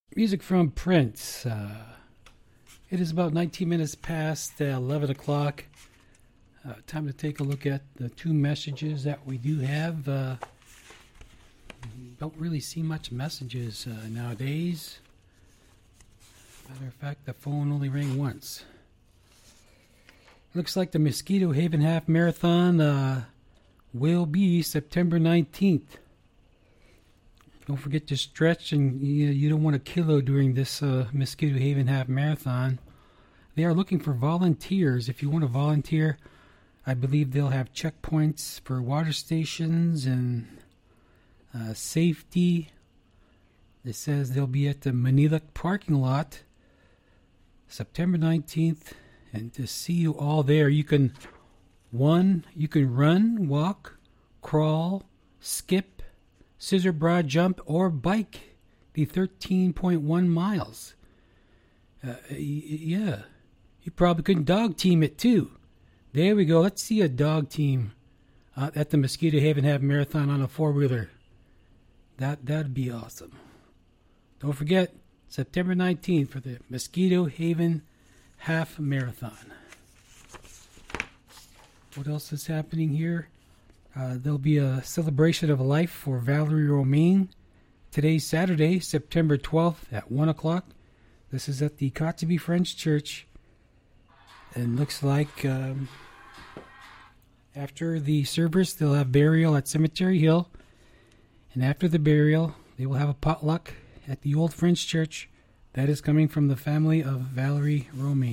Music from Prince. It is about 19 minutes past 11 o'clock. Time to take a look at the two messages that we do have. Don't really see much messages nowadays. Matter of fact, the phone only rang once. Looks like the Mosquito Haven Half Marathon will be September 19th. Don't forget to stretch, and you don't want a kilo during this Mosquito Haven Half Marathon. They are looking for volunteers. If you want to volunteer, I believe they'll have checkpoints for water stations and safety. It says they'll be at the Manila parking lot September 19th. And to see you all there, you can run, walk, crawl, skip, scissor broad jump, or bike the 13.1 miles. Yeah. You probably could dog team it too. There we go. Let's see a dog team at the Mosquito Haven Half Marathon on a four-wheeler. That'd be awesome. Don't forget, September 19th for the Mosquito Haven Half Marathon. What else is happening here? There'll be a celebration of life for Valerie Romaine. Today's Saturday, September 12th at 1 o'clock. This is at the Kotzebue Friends Church. And looks like after the service, they'll have burial at Cemetery Hill. And after the burial, they will have a potluck at the Old Friends Church. That is coming from the family of Valerie Romaine.